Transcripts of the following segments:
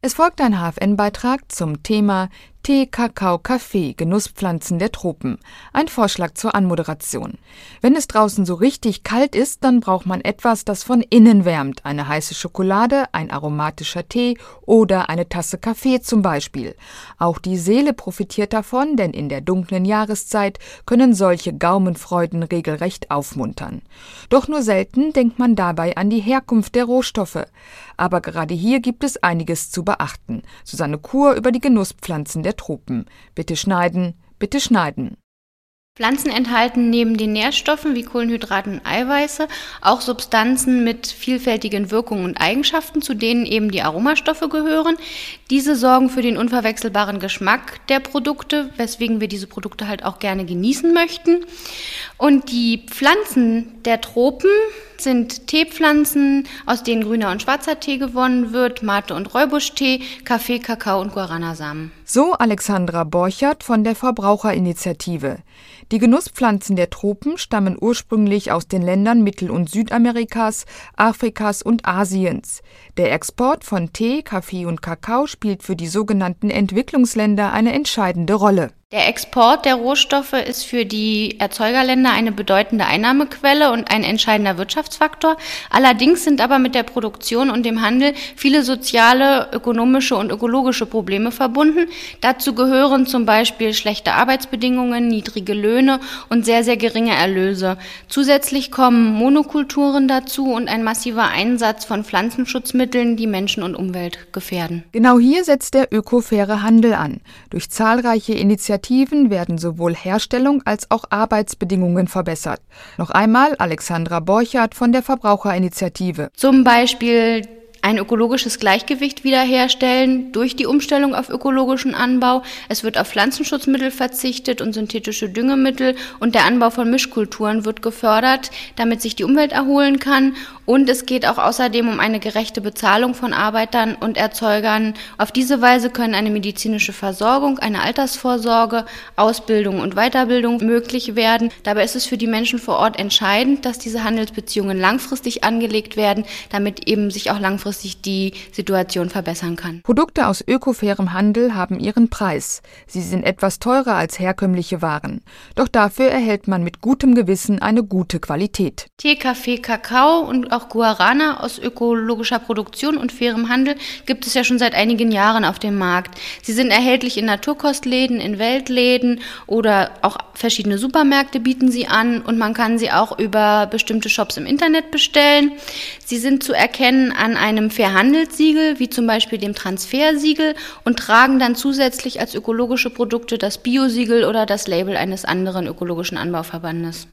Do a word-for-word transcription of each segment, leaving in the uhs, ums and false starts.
Es folgt ein H F N-Beitrag zum Thema Tee, Kakao, Kaffee, Genusspflanzen der Tropen. Ein Vorschlag zur Anmoderation. Wenn es draußen so richtig kalt ist, dann braucht man etwas, das von innen wärmt. Eine heiße Schokolade, ein aromatischer Tee oder eine Tasse Kaffee zum Beispiel. Auch die Seele profitiert davon, denn in der dunklen Jahreszeit können solche Gaumenfreuden regelrecht aufmuntern. Doch nur selten denkt man dabei an die Herkunft der Rohstoffe. Aber gerade hier gibt es einiges zu beachten. Susanne Kur über die Genusspflanzen der Tropen. Bitte schneiden, bitte schneiden. Pflanzen enthalten neben den Nährstoffen wie Kohlenhydraten und Eiweiße auch Substanzen mit vielfältigen Wirkungen und Eigenschaften, zu denen eben die Aromastoffe gehören. Diese sorgen für den unverwechselbaren Geschmack der Produkte, weswegen wir diese Produkte halt auch gerne genießen möchten. Und die Pflanzen der Tropen sind Teepflanzen, aus denen grüner und schwarzer Tee gewonnen wird, Mate- und Räubuschtee, Kaffee, Kakao und Guarana-Samen. So Alexandra Borchert von der Verbraucherinitiative. Die Genusspflanzen der Tropen stammen ursprünglich aus den Ländern Mittel- und Südamerikas, Afrikas und Asiens. Der Export von Tee, Kaffee und Kakao spielt für die sogenannten Entwicklungsländer eine entscheidende Rolle. Der Export der Rohstoffe ist für die Erzeugerländer eine bedeutende Einnahmequelle und ein entscheidender Wirtschaftsfaktor. Allerdings sind aber mit der Produktion und dem Handel viele soziale, ökonomische und ökologische Probleme verbunden. Dazu gehören zum Beispiel schlechte Arbeitsbedingungen, niedrige Löhne und sehr, sehr geringe Erlöse. Zusätzlich kommen Monokulturen dazu und ein massiver Einsatz von Pflanzenschutzmitteln, die Menschen und Umwelt gefährden. Genau hier setzt der ökofaire Handel an. Durch zahlreiche Initiativen werden sowohl Herstellung als auch Arbeitsbedingungen verbessert. Noch einmal Alexandra Borchert von der Verbraucherinitiative. Zum Beispiel ein ökologisches Gleichgewicht wiederherstellen durch die Umstellung auf ökologischen Anbau. Es wird auf Pflanzenschutzmittel verzichtet und synthetische Düngemittel und der Anbau von Mischkulturen wird gefördert, damit sich die Umwelt erholen kann. Und es geht auch außerdem um eine gerechte Bezahlung von Arbeitern und Erzeugern. Auf diese Weise können eine medizinische Versorgung, eine Altersvorsorge, Ausbildung und Weiterbildung möglich werden. Dabei ist es für die Menschen vor Ort entscheidend, dass diese Handelsbeziehungen langfristig angelegt werden, damit eben sich auch langfristig die Situation verbessern kann. Produkte aus ökofairem Handel haben ihren Preis. Sie sind etwas teurer als herkömmliche Waren. Doch dafür erhält man mit gutem Gewissen eine gute Qualität. Tee, Kaffee, Kakao und auch Guarana aus ökologischer Produktion und fairem Handel gibt es ja schon seit einigen Jahren auf dem Markt. Sie sind erhältlich in Naturkostläden, in Weltläden oder auch verschiedene Supermärkte bieten sie an und man kann sie auch über bestimmte Shops im Internet bestellen. Sie sind zu erkennen an einem Fairhandelssiegel, wie zum Beispiel dem Transfersiegel und tragen dann zusätzlich als ökologische Produkte das Biosiegel oder das Label eines anderen ökologischen Anbauverbandes.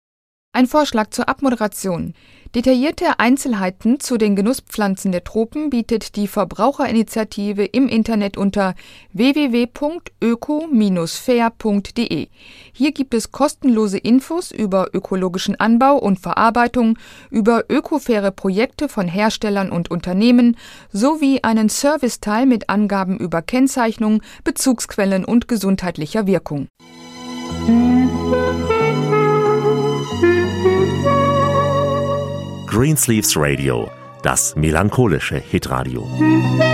Ein Vorschlag zur Abmoderation. Detaillierte Einzelheiten zu den Genusspflanzen der Tropen bietet die Verbraucherinitiative im Internet unter w w w punkt öko Bindestrich fair punkt d e. Hier gibt es kostenlose Infos über ökologischen Anbau und Verarbeitung, über ökofaire Projekte von Herstellern und Unternehmen sowie einen Serviceteil mit Angaben über Kennzeichnung, Bezugsquellen und gesundheitlicher Wirkung. Greensleeves Radio, das melancholische Hitradio.